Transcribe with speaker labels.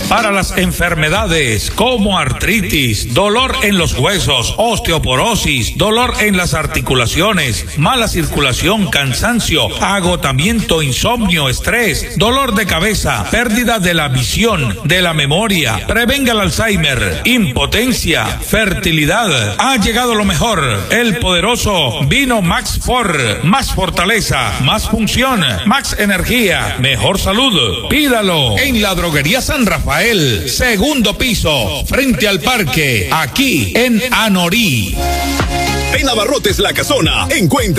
Speaker 1: para las enfermedades como artritis, dolor en los huesos, osteoporosis, dolor en las articulaciones, mala circulación, cansancio, agotamiento, insomnio, estrés, dolor de cabeza, pérdida de la visión, de la memoria, prevenga el Alzheimer, impotencia, fertilidad. Ha llegado lo mejor, el poderoso Vino Max For, más fortaleza, más función, más energía, mejor salud. Pídalo en la droguería San Rafael, segundo piso, frente al parque, aquí en Anorí.
Speaker 2: En Abarrotes La Casona encuentra